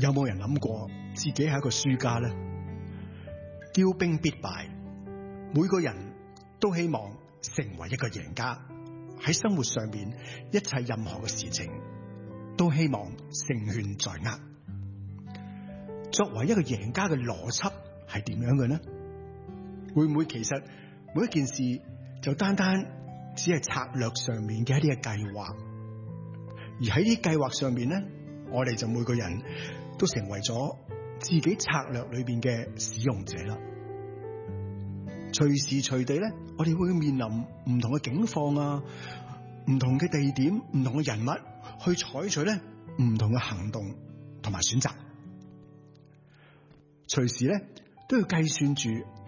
有冇人諗過自己係一個輸家呢？驕兵必敗，每個人都希望成為一個贏家。喺生活上面，一切任何嘅事情都希望勝券在握。作為一個贏家嘅邏輯係點樣嘅呢？會唔會其實每一件事就單單只係策略上面嘅一啲嘅計劃，而喺啲計劃上面呢，我哋就每個人都成為咗自己策略裏邊嘅使用者啦。隨時隨地咧，我哋會面臨唔同嘅境況啊，唔同嘅地點，唔同嘅人物，去採取咧唔同嘅行動同埋選擇。隨時咧都要計算住